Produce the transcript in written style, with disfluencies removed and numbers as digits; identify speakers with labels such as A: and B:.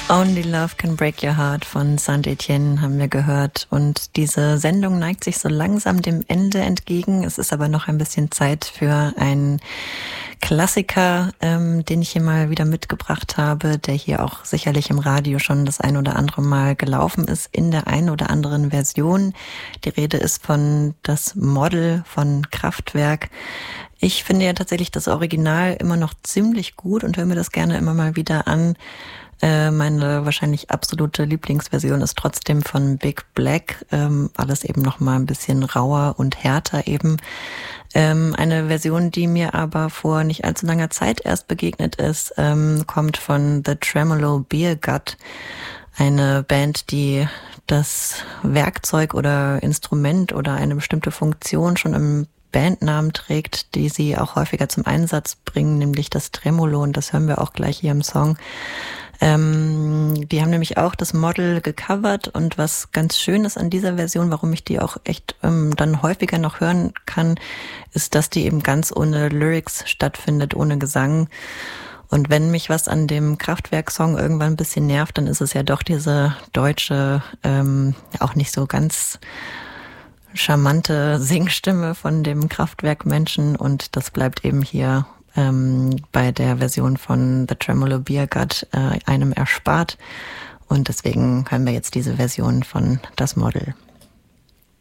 A: Only Love Can Break Your Heart von Saint-Etienne haben wir gehört. Und diese Sendung neigt sich so langsam dem Ende entgegen. Es ist aber noch ein bisschen Zeit für einen Klassiker, den ich hier mal wieder mitgebracht habe, der hier auch sicherlich im Radio schon das ein oder andere Mal gelaufen ist, in der einen oder anderen Version. Die Rede ist von Das Model von Kraftwerk. Ich finde ja tatsächlich das Original immer noch ziemlich gut und höre mir das gerne immer mal wieder an. Meine wahrscheinlich absolute Lieblingsversion ist trotzdem von Big Black, alles eben noch mal ein bisschen rauer und härter eben. Eine Version, die mir aber vor nicht allzu langer Zeit erst begegnet ist, kommt von The Tremolo Beer Gut, eine Band, die das Werkzeug oder Instrument oder eine bestimmte Funktion schon im Bandnamen trägt, die sie auch häufiger zum Einsatz bringen, nämlich das Tremolo, und das hören wir auch gleich hier im Song. Die haben nämlich auch das Model gecovert, und was ganz schön ist an dieser Version, warum ich die auch echt dann häufiger noch hören kann, ist, dass die eben ganz ohne Lyrics stattfindet, ohne Gesang. Und wenn mich was an dem Kraftwerk-Song irgendwann ein bisschen nervt, dann ist es ja doch diese deutsche, auch nicht so ganz charmante Singstimme von dem Kraftwerk-Menschen, und das bleibt eben hier bei der Version von The Tremolo Beer Gut einem erspart, und deswegen hören wir jetzt diese Version von Das Model.